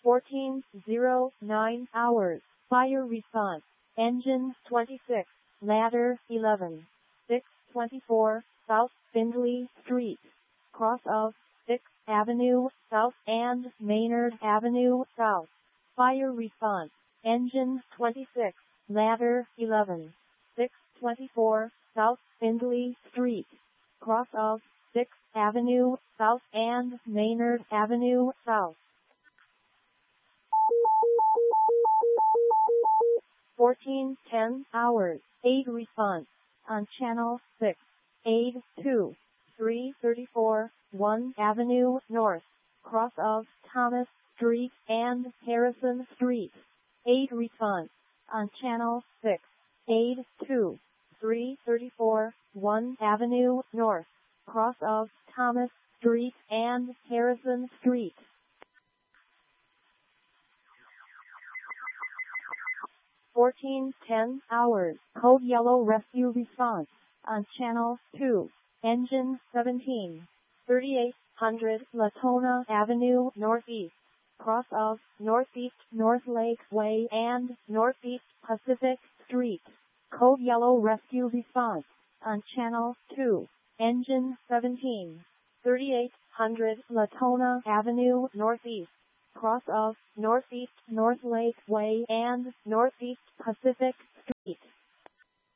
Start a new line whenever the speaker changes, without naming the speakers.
14:09 hours. Fire response. Engine 26. Ladder 11. 624 South Findlay Street. Cross of 6th Avenue South and Maynard Avenue South. Fire response. Engine 26. Ladder 11. 624 South Findlay Street. Cross of 6th Avenue South and Maynard Avenue South. 14:10 hours. Aid response. On Channel 6. Aid 2. 334 1 Avenue North. Cross of Thomas Street and Harrison Street. Aid response. On Channel 6. Aid 2. 334 1 Avenue North. Cross of Thomas Street and Harrison Street. 14:10 hours. Code Yellow rescue response. On Channel 2. Engine 17. 3800 Latona Avenue Northeast. Cross of Northeast North Lake Way and Northeast Pacific Street. Code Yellow rescue response. On Channel 2. Engine 17. 3800 Latona Avenue Northeast. Cross of Northeast North Lake Way and Northeast Pacific